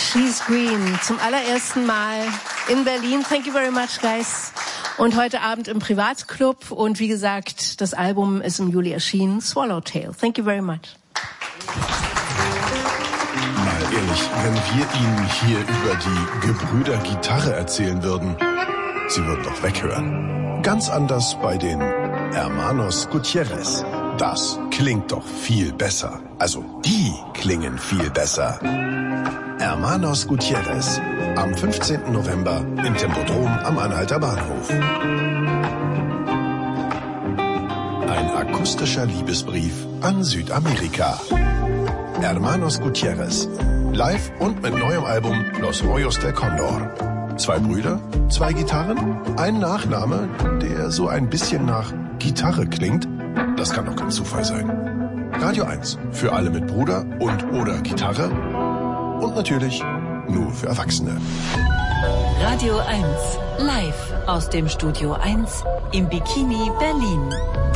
She's Green zum allerersten Mal in Berlin. Thank you very much, guys. Und heute Abend im Privatclub. Und wie gesagt, das Album ist im Juli erschienen. Swallowtail. Thank you very much. Mal ehrlich, wenn wir Ihnen hier über die Gebrüder Gitarre erzählen würden, Sie würden doch weghören. Ganz anders bei den Hermanos Gutierrez. Das klingt doch viel besser. Also, die klingen viel besser. Hermanos Gutierrez. Am 15. November im Tempodrom am Anhalter Bahnhof. Ein akustischer Liebesbrief an Südamerika. Hermanos Gutierrez. Live und mit neuem Album Los Rollos del Condor. 2 Brüder, 2 Gitarren, ein Nachname, der so ein bisschen nach Gitarre klingt. Das kann doch kein Zufall sein. Radio 1 für alle mit Bruder und oder Gitarre. Und natürlich nur für Erwachsene. Radio 1, live aus dem Studio 1 im Bikini Berlin.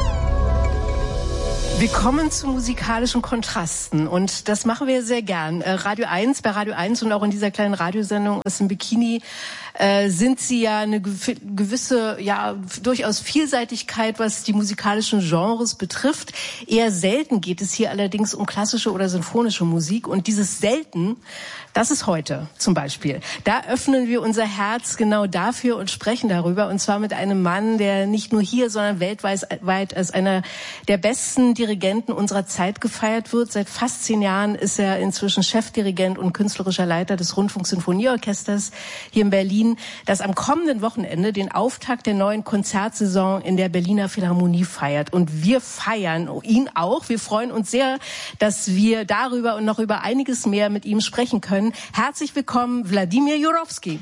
Wir kommen zu musikalischen Kontrasten und das machen wir sehr gern. Bei Radio 1 und auch in dieser kleinen Radiosendung aus dem Bikini sind Sie ja eine gewisse, ja, durchaus Vielseitigkeit, was die musikalischen Genres betrifft. Eher selten geht es hier allerdings um klassische oder sinfonische Musik und dieses selten, das ist heute zum Beispiel. Da öffnen wir unser Herz genau dafür und sprechen darüber und zwar mit einem Mann, der nicht nur hier, sondern weltweit als einer der besten Dirigenten unserer Zeit gefeiert wird. Seit fast 10 Jahren ist er inzwischen Chefdirigent und künstlerischer Leiter des Rundfunksinfonieorchesters hier in Berlin, das am kommenden Wochenende den Auftakt der neuen Konzertsaison in der Berliner Philharmonie feiert. Und wir feiern ihn auch. Wir freuen uns sehr, dass wir darüber und noch über einiges mehr mit ihm sprechen können. Herzlich willkommen, Wladimir Jurowski.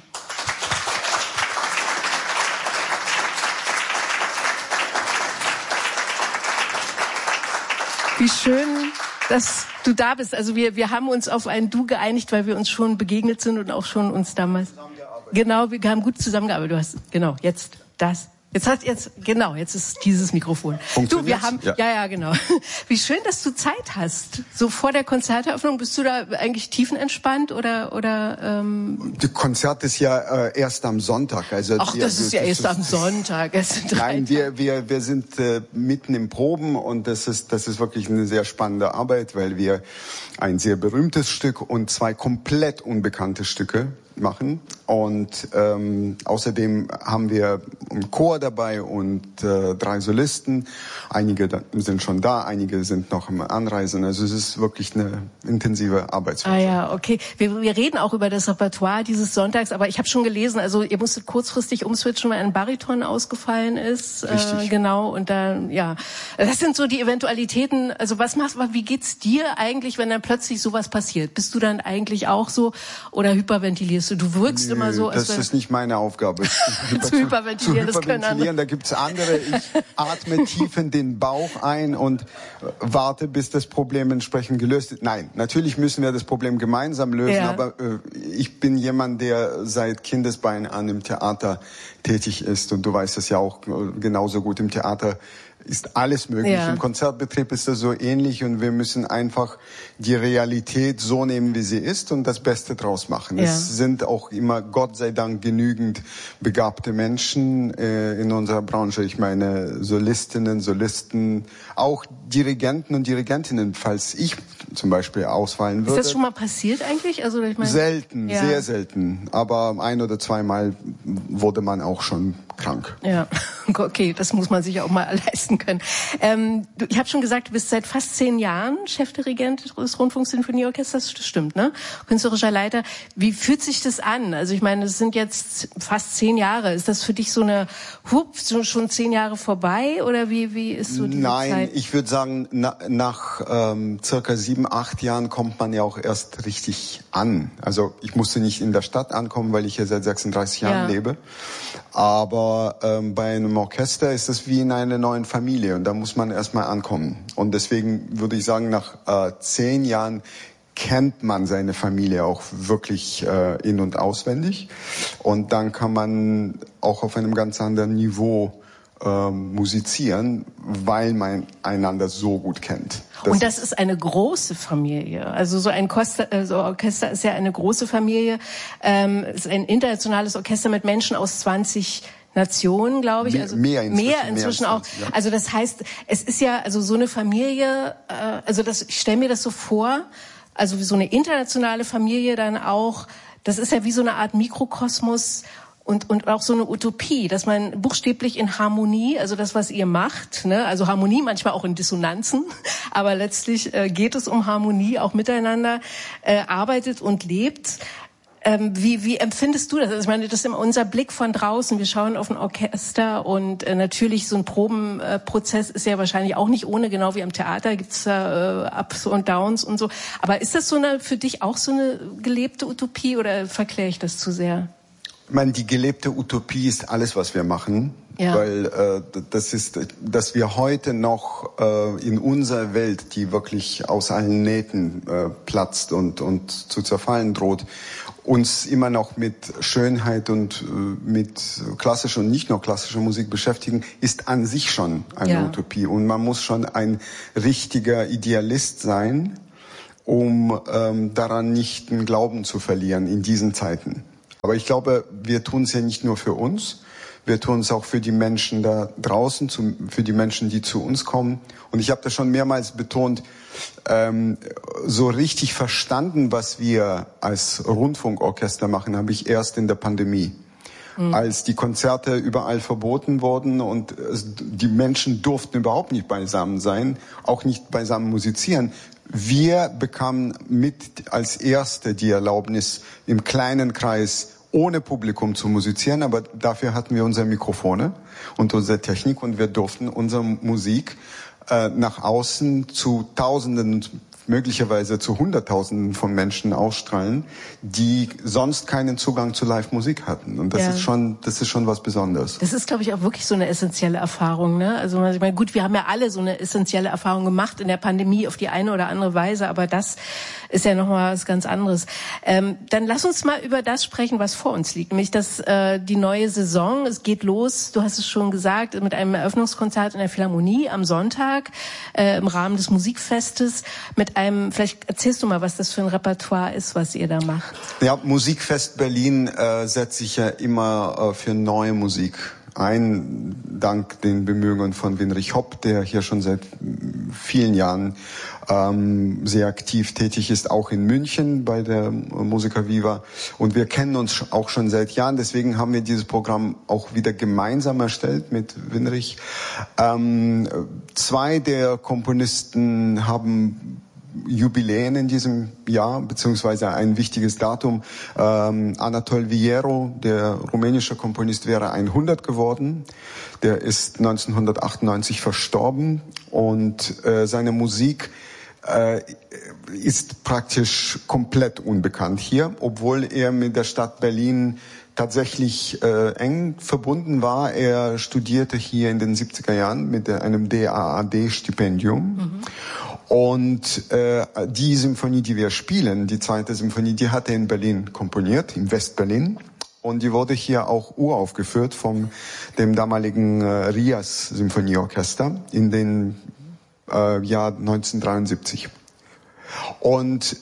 Wie schön, dass du da bist. Also wir haben uns auf ein Du geeinigt, weil wir uns schon begegnet sind und auch schon uns damals... Genau, wir haben gut zusammengearbeitet. Du hast, genau, jetzt das. Jetzt ist dieses Mikrofon. Du, wir haben, ja, genau. Wie schön, dass du Zeit hast. So vor der Konzerteröffnung, bist du da eigentlich tiefenentspannt oder? Das Konzert ist ja erst am Sonntag. Also ach, das ist ja erst am Sonntag. Nein, wir sind mitten im Proben und das ist wirklich eine sehr spannende Arbeit, weil wir ein sehr berühmtes Stück und 2 komplett unbekannte Stücke machen und außerdem haben wir einen Chor dabei und 3 Solisten. Einige sind schon da, einige sind noch im Anreisen. Also es ist wirklich eine intensive Arbeitsweise. Ah ja, okay. Wir reden auch über das Repertoire dieses Sonntags, aber ich habe schon gelesen, also ihr musstet kurzfristig umswitchen, weil ein Bariton ausgefallen ist. Richtig. Genau, und dann, ja. Das sind so die Eventualitäten. Also wie geht's dir eigentlich, wenn dann plötzlich sowas passiert? Bist du dann eigentlich auch so oder hyperventilierst du? Du wirkst immer so, als das ist nicht meine Aufgabe. zu hyperventilieren, das können andere. Da gibt's andere. Ich atme tief in den Bauch ein und warte, bis das Problem entsprechend gelöst ist. Nein, natürlich müssen wir das Problem gemeinsam lösen, ja. Aber ich bin jemand, der seit Kindesbeinen an im Theater tätig ist und du weißt es ja auch genauso gut, im Theater ist alles möglich. Ja. Im Konzertbetrieb ist das so ähnlich und wir müssen einfach die Realität so nehmen, wie sie ist und das Beste draus machen. Ja. Es sind auch immer, Gott sei Dank, genügend begabte Menschen in unserer Branche. Ich meine Solistinnen, Solisten, auch Dirigenten und Dirigentinnen, falls ich zum Beispiel ausfallen würde. Ist das schon mal passiert eigentlich? Also ich meine, selten, ja. Sehr selten. Aber 1 oder 2 Mal wurde man auch schon krank. Ja, okay, das muss man sich auch mal leisten können. Ich habe schon gesagt, du bist seit fast 10 Jahren Chefdirigent des Rundfunksinfonieorchesters, das stimmt, ne? Künstlerischer Leiter. Wie fühlt sich das an? Also ich meine, es sind jetzt fast 10 Jahre. Ist das für dich so eine, schon 10 Jahre vorbei oder wie ist so diese Zeit? Nein, ich würde sagen, nach circa 7, 8 Jahren kommt man ja auch erst richtig an. Also ich musste nicht in der Stadt ankommen, weil ich hier seit 36 Jahren lebe. Aber bei einem Orchester ist es wie in einer neuen Familie und da muss man erstmal ankommen. Und deswegen würde ich sagen, nach 10 Jahren kennt man seine Familie auch wirklich in- und auswendig. Und dann kann man auch auf einem ganz anderen Niveau musizieren, weil man einander so gut kennt. Und das ist eine große Familie. Also so ein Orchester ist ja eine große Familie. Ist ein internationales Orchester mit Menschen aus 20 Nationen, glaube ich. Also mehr inzwischen auch. 20, ja. Also das heißt, es ist ja also so eine Familie. Ich stelle mir das so vor. Also wie so eine internationale Familie dann auch. Das ist ja wie so eine Art Mikrokosmos. Und auch so eine Utopie, dass man buchstäblich in Harmonie, also das, was ihr macht, ne, also Harmonie, manchmal auch in Dissonanzen, aber letztlich geht es um Harmonie, auch miteinander, arbeitet und lebt. Wie empfindest du das? Also ich meine, das ist immer unser Blick von draußen. Wir schauen auf ein Orchester und natürlich so ein Probenprozess ist ja wahrscheinlich auch nicht ohne, genau wie am Theater gibt's da Ups und Downs und so. Aber ist das für dich auch so eine gelebte Utopie oder verkläre ich das zu sehr? Ich meine, die gelebte Utopie ist alles, was wir machen, weil das ist, dass wir heute noch in unserer Welt, die wirklich aus allen Nähten platzt und zu zerfallen droht, uns immer noch mit Schönheit und mit klassischer und nicht nur klassischer Musik beschäftigen, ist an sich schon eine Utopie. Und man muss schon ein richtiger Idealist sein, um daran nicht den Glauben zu verlieren in diesen Zeiten. Aber ich glaube, wir tun es ja nicht nur für uns, wir tun es auch für die Menschen da draußen, für die Menschen, die zu uns kommen. Und ich habe das schon mehrmals betont, so richtig verstanden, was wir als Rundfunkorchester machen, habe ich erst in der Pandemie. Als die Konzerte überall verboten wurden und die Menschen durften überhaupt nicht beisammen sein, auch nicht beisammen musizieren. Wir bekamen mit als Erste die Erlaubnis, im kleinen Kreis ohne Publikum zu musizieren, aber dafür hatten wir unsere Mikrofone und unsere Technik und wir durften unsere Musik nach außen zu Tausenden, möglicherweise zu Hunderttausenden von Menschen ausstrahlen, die sonst keinen Zugang zu Live-Musik hatten. Und das ist schon was Besonderes. Das ist, glaube ich, auch wirklich so eine essentielle Erfahrung, ne? Also ich meine, gut, wir haben ja alle so eine essentielle Erfahrung gemacht in der Pandemie auf die eine oder andere Weise, aber das ist ja nochmal was ganz anderes. Dann lass uns mal über das sprechen, was vor uns liegt, nämlich die neue Saison. Es geht los, du hast es schon gesagt, mit einem Eröffnungskonzert in der Philharmonie am Sonntag im Rahmen des Musikfestes mit vielleicht erzählst du mal, was das für ein Repertoire ist, was ihr da macht. Ja, Musikfest Berlin setzt sich ja immer für neue Musik ein, dank den Bemühungen von Winrich Hopp, der hier schon seit vielen Jahren sehr aktiv tätig ist, auch in München bei der Musica Viva. Und wir kennen uns auch schon seit Jahren, deswegen haben wir dieses Programm auch wieder gemeinsam erstellt mit Winrich. 2 der Komponisten haben Jubiläen in diesem Jahr, beziehungsweise ein wichtiges Datum. Anatol Viero, der rumänische Komponist, wäre 100 geworden. Der ist 1998 verstorben und seine Musik ist praktisch komplett unbekannt hier, obwohl er mit der Stadt Berlin tatsächlich eng verbunden war. Er studierte hier in den 70er Jahren mit einem DAAD-Stipendium. Und die Symphonie, die wir spielen, die 2. Symphonie, die hat er in Berlin komponiert, in Westberlin. Und die wurde hier auch uraufgeführt von dem damaligen Rias Symphonieorchester in den Jahr 1973. Und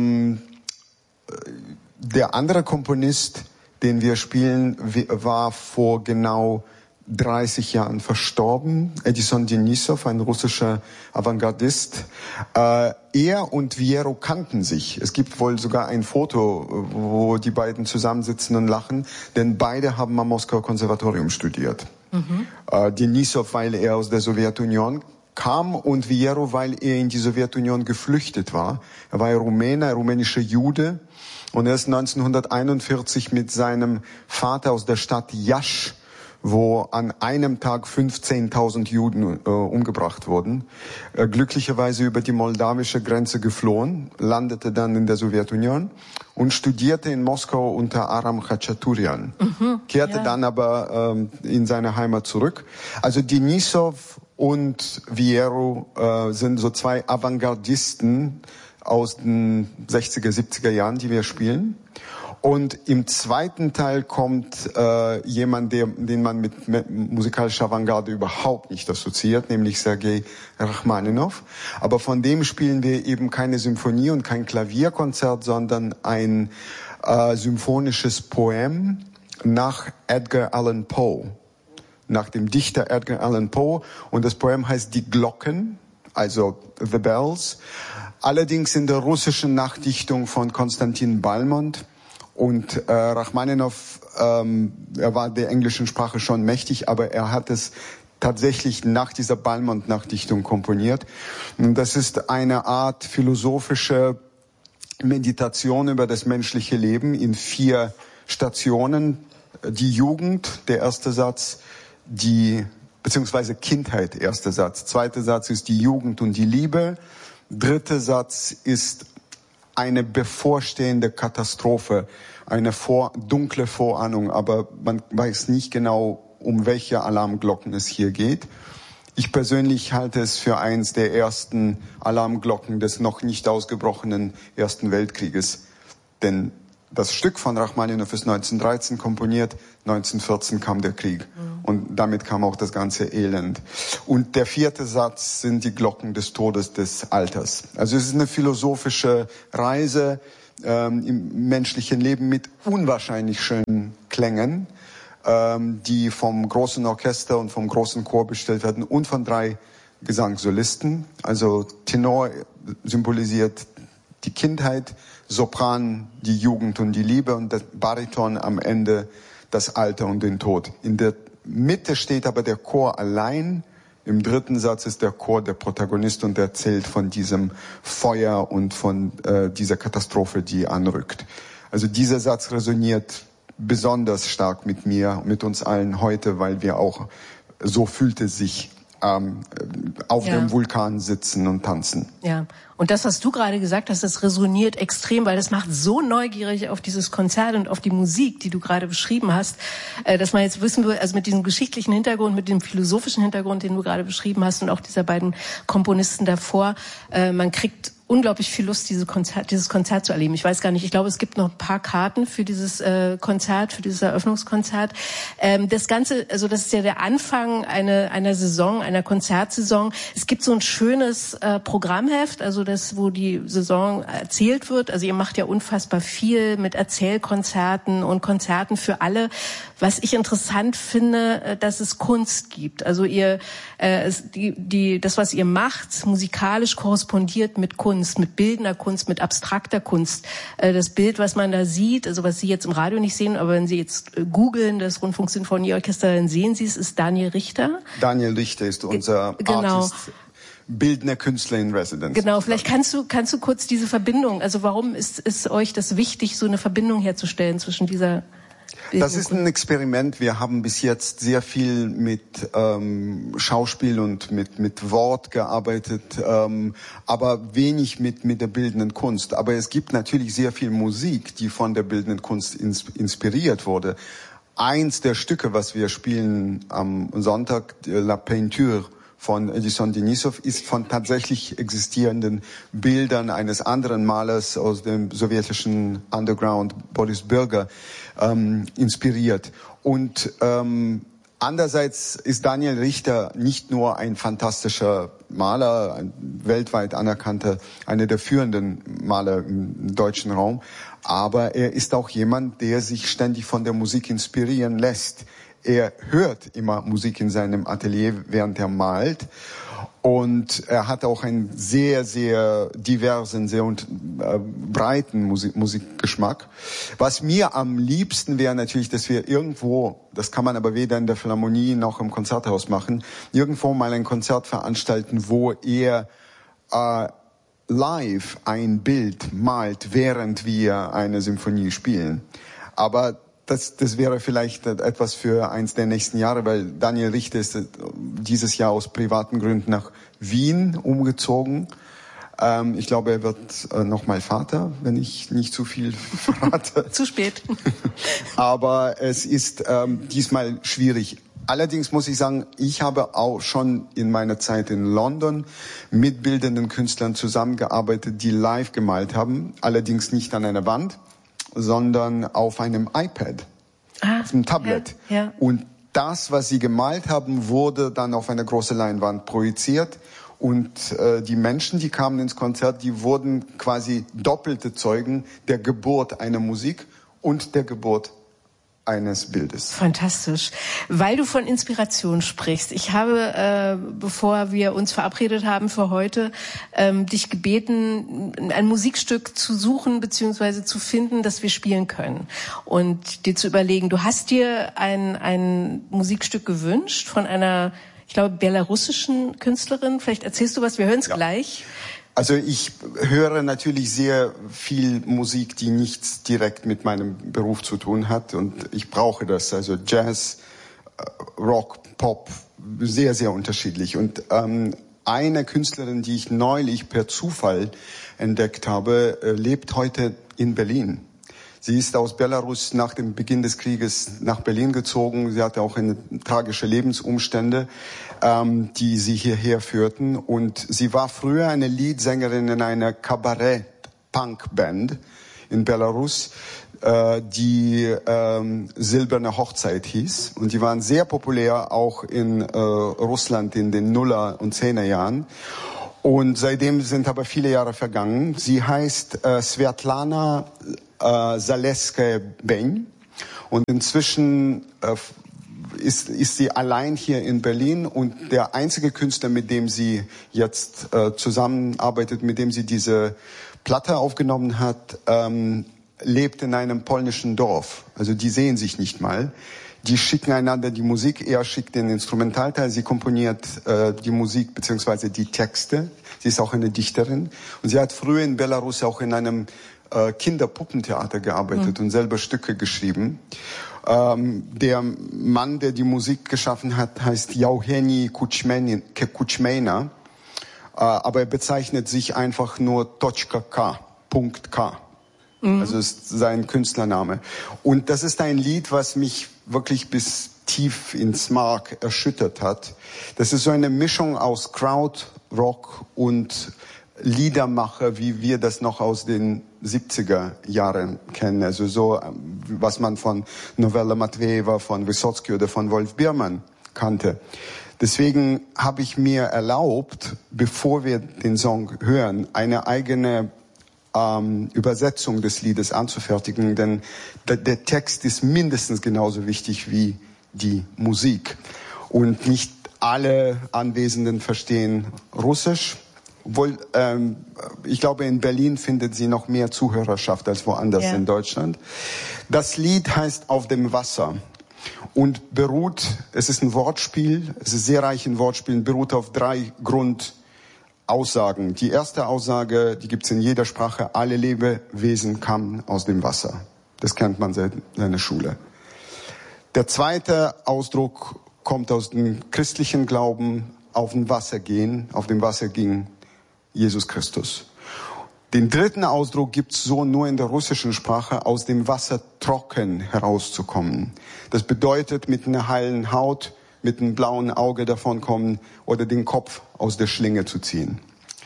der andere Komponist, den wir spielen, war vor genau 30 Jahren verstorben, Edison Denisov, ein russischer Avantgardist. Er und Viero kannten sich. Es gibt wohl sogar ein Foto, wo die beiden zusammensitzen und lachen, denn beide haben am Moskauer Konservatorium studiert. Denisov, weil er aus der Sowjetunion kam, und Viero, weil er in die Sowjetunion geflüchtet war. Er war Rumäne, rumänischer Jude, und er ist 1941 mit seinem Vater aus der Stadt Iași, wo an einem Tag 15.000 Juden umgebracht wurden, glücklicherweise über die moldawische Grenze geflohen, landete dann in der Sowjetunion und studierte in Moskau unter Aram Khachaturian, kehrte dann aber in seine Heimat zurück. Also Denisov und Viero sind so 2 Avantgardisten aus den 60er, 70er Jahren, die wir spielen. Und im zweiten Teil kommt jemand, den man mit musikalischer Avantgarde überhaupt nicht assoziiert, nämlich Sergei Rachmaninow. Aber von dem spielen wir eben keine Symphonie und kein Klavierkonzert, sondern ein symphonisches Poem nach Edgar Allan Poe, nach dem Dichter Edgar Allan Poe. Und das Poem heißt Die Glocken, also The Bells. Allerdings in der russischen Nachdichtung von Konstantin Balmont. Und Rachmaninow, er war der englischen Sprache schon mächtig, aber er hat es tatsächlich nach dieser Balmont-Nachdichtung komponiert. Und das ist eine Art philosophische Meditation über das menschliche Leben in 4 Stationen. Die Jugend, der erste Satz, beziehungsweise Kindheit, erster Satz. Zweiter Satz ist die Jugend und die Liebe. Dritter Satz ist eine bevorstehende Katastrophe, eine dunkle Vorahnung, aber man weiß nicht genau, um welche Alarmglocken es hier geht. Ich persönlich halte es für eins der ersten Alarmglocken des noch nicht ausgebrochenen Ersten Weltkrieges. Denn das Stück von Rachmaninow ist 1913 komponiert, 1914 kam der Krieg. Und damit kam auch das ganze Elend. Und der 4. Satz sind die Glocken des Todes, des Alters. Also es ist eine philosophische Reise im menschlichen Leben mit unwahrscheinlich schönen Klängen, die vom großen Orchester und vom großen Chor bestellt werden und von 3 Gesangssolisten. Also Tenor symbolisiert die Kindheit, Sopran die Jugend und die Liebe und der Bariton am Ende das Alter und den Tod. In der Mitte steht aber der Chor allein. Im 3. Satz ist der Chor der Protagonist und erzählt von diesem Feuer und von dieser Katastrophe, die anrückt. Also dieser Satz resoniert besonders stark mit mir, mit uns allen heute, weil wir auch, so fühlt es sich, auf dem Vulkan sitzen und tanzen. Ja, und das, was du gerade gesagt hast, das resoniert extrem, weil das macht so neugierig auf dieses Konzert und auf die Musik, die du gerade beschrieben hast, dass man jetzt wissen will, also mit diesem geschichtlichen Hintergrund, mit dem philosophischen Hintergrund, den du gerade beschrieben hast und auch dieser beiden Komponisten davor, man kriegt unglaublich viel Lust, dieses Konzert zu erleben. Ich weiß gar nicht, ich glaube, es gibt noch ein paar Karten für dieses Konzert, für dieses Eröffnungskonzert. Das Ganze, also das ist ja der Anfang einer Saison, einer Konzertsaison. Es gibt so ein schönes Programmheft, also das, wo die Saison erzählt wird. Also ihr macht ja unfassbar viel mit Erzählkonzerten und Konzerten für alle. Was ich interessant finde, dass es Kunst gibt. Also ihr, das, was ihr macht, musikalisch korrespondiert mit Kunst, mit bildender Kunst, mit abstrakter Kunst. Das Bild, was man da sieht, also was Sie jetzt im Radio nicht sehen, aber wenn Sie jetzt googeln, das Rundfunksinfonieorchester, dann sehen Sie es, ist Daniel Richter. Daniel Richter ist unser Artist. Bildender Künstler in Residence. Genau, vielleicht kannst du kurz diese Verbindung, also warum ist euch das wichtig, so eine Verbindung herzustellen zwischen dieser Das ist ein Experiment. Wir haben bis jetzt sehr viel mit Schauspiel und mit Wort gearbeitet, aber wenig mit der bildenden Kunst. Aber es gibt natürlich sehr viel Musik, die von der bildenden Kunst inspiriert wurde. Eins der Stücke, was wir spielen am Sonntag, La Peinture von Edison Denisov, ist von tatsächlich existierenden Bildern eines anderen Malers aus dem sowjetischen Underground, Boris Burger, inspiriert. Und andererseits ist Daniel Richter nicht nur ein fantastischer Maler, ein weltweit anerkannter, einer der führenden Maler im deutschen Raum, aber er ist auch jemand, der sich ständig von der Musik inspirieren lässt. Er hört immer Musik in seinem Atelier, während er malt. Und er hat auch einen sehr, sehr diversen, sehr breiten Musikgeschmack. Was mir am liebsten wäre natürlich, dass wir irgendwo, das kann man aber weder in der Philharmonie noch im Konzerthaus machen, irgendwo mal ein Konzert veranstalten, wo er live ein Bild malt, während wir eine Symphonie spielen. Aber das wäre vielleicht etwas für eins der nächsten Jahre, weil Daniel Richter ist dieses Jahr aus privaten Gründen nach Wien umgezogen. Ich glaube, er wird nochmal Vater, wenn ich nicht zu viel verrate. Zu spät. Aber es ist diesmal schwierig. Allerdings muss ich sagen, ich habe auch schon in meiner Zeit in London mit bildenden Künstlern zusammengearbeitet, die live gemalt haben, allerdings nicht an einer Wand, sondern auf einem iPad, auf einem Tablet. Ja. Und das, was sie gemalt haben, wurde dann auf eine große Leinwand projiziert. Und die Menschen, die kamen ins Konzert, die wurden quasi doppelte Zeugen der Geburt einer Musik und der Geburt eines Bildes. Fantastisch. Weil du von Inspiration sprichst. Ich habe, bevor wir uns verabredet haben für heute, dich gebeten, ein Musikstück zu suchen bzw. zu finden, das wir spielen können. Und dir zu überlegen, du hast dir ein Musikstück gewünscht von einer, ich glaube, belarussischen Künstlerin. Vielleicht erzählst du was, wir hören es gleich. Also ich höre natürlich sehr viel Musik, die nichts direkt mit meinem Beruf zu tun hat, und ich brauche das. Also Jazz, Rock, Pop, sehr, sehr unterschiedlich. Und eine Künstlerin, die ich neulich per Zufall entdeckt habe, lebt heute in Berlin. Sie ist aus Belarus nach dem Beginn des Krieges nach Berlin gezogen. Sie hatte auch eine tragische Lebensumstände, die sie hierher führten. Und sie war früher eine Leadsängerin in einer Kabarett-Punk-Band in Belarus, die Silberne Hochzeit hieß. Und die waren sehr populär auch in Russland in den Nuller- und Zehnerjahren. Und seitdem sind aber viele Jahre vergangen. Sie heißt Svetlana Zaleskaya-Beny, und inzwischen ist sie allein hier in Berlin, und der einzige Künstler, mit dem sie jetzt zusammenarbeitet, mit dem sie diese Platte aufgenommen hat, lebt in einem polnischen Dorf. Also die sehen sich nicht mal. Die schicken einander die Musik, er schickt den Instrumentalteil, sie komponiert die Musik bzw. die Texte. Sie ist auch eine Dichterin, und sie hat früher in Belarus auch in einem Kinderpuppentheater gearbeitet und selber Stücke geschrieben. Der Mann, der die Musik geschaffen hat, heißt Yevgeny Kuchmeina, aber er bezeichnet sich einfach nur .k. Also ist sein Künstlername. Und das ist ein Lied, was mich wirklich bis tief ins Mark erschüttert hat. Das ist so eine Mischung aus Krautrock und Liedermacher, wie wir das noch aus den 70er Jahren kennen. Also so, was man von Novella Matveeva, von Wysotsky oder von Wolf Biermann kannte. Deswegen habe ich mir erlaubt, bevor wir den Song hören, eine eigene Übersetzung des Liedes anzufertigen, denn der Text ist mindestens genauso wichtig wie die Musik. Und nicht alle Anwesenden verstehen Russisch. Obwohl, ich glaube, in Berlin findet sie noch mehr Zuhörerschaft als woanders in Deutschland. Das Lied heißt Auf dem Wasser und es ist ein Wortspiel, es ist sehr reich in Wortspielen, beruht auf 3 Grundaussagen. Die erste Aussage, die gibt's in jeder Sprache: Alle Lebewesen kamen aus dem Wasser. Das kennt man seit seiner Schule. Der zweite Ausdruck kommt aus dem christlichen Glauben: Auf dem Wasser gehen, auf dem Wasser ging Jesus Christus. Den dritten Ausdruck gibt's so nur in der russischen Sprache: aus dem Wasser trocken herauszukommen. Das bedeutet, mit einer heilen Haut, mit einem blauen Auge davonkommen oder den Kopf aus der Schlinge zu ziehen.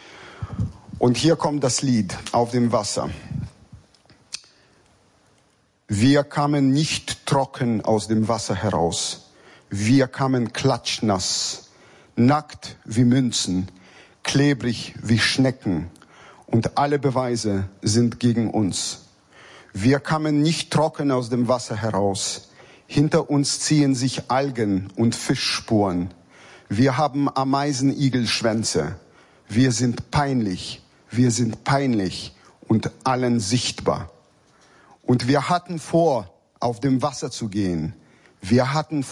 Und hier kommt das Lied Auf dem Wasser. Wir kamen nicht trocken aus dem Wasser heraus. Wir kamen klatschnass, nackt wie Münzen, klebrig wie Schnecken, und alle Beweise sind gegen uns. Wir kamen nicht trocken aus dem Wasser heraus. Hinter uns ziehen sich Algen und Fischspuren. Wir haben Ameisenigelschwänze. Wir sind peinlich und allen sichtbar. Und wir hatten vor, auf dem Wasser zu gehen. Wir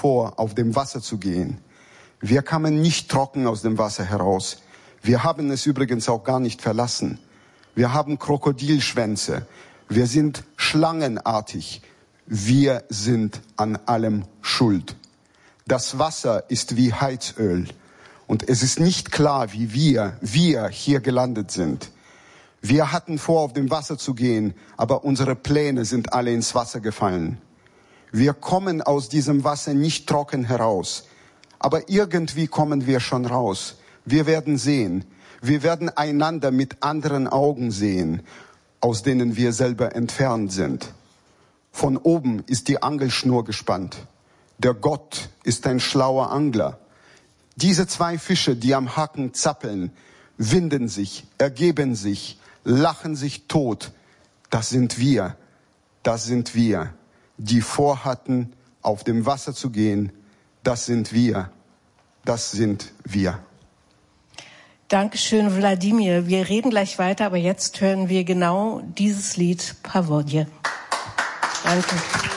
kamen nicht trocken aus dem Wasser heraus. Wir haben es übrigens auch gar nicht verlassen. Wir haben Krokodilschwänze. Wir sind schlangenartig. Wir sind an allem schuld. Das Wasser ist wie Heizöl. Und es ist nicht klar, wie wir hier gelandet sind. Wir hatten vor, auf dem Wasser zu gehen, aber unsere Pläne sind alle ins Wasser gefallen. Wir kommen aus diesem Wasser nicht trocken heraus. Aber irgendwie kommen wir schon raus. Wir werden sehen. Wir werden einander mit anderen Augen sehen, aus denen wir selber entfernt sind. Von oben ist die Angelschnur gespannt. Der Gott ist ein schlauer Angler. Diese 2 Fische, die am Haken zappeln, winden sich, ergeben sich, lachen sich tot. Das sind wir, die vorhatten, auf dem Wasser zu gehen. Das sind wir. Dankeschön, Wladimir. Wir reden gleich weiter, aber jetzt hören wir genau dieses Lied, Pavodje. Danke.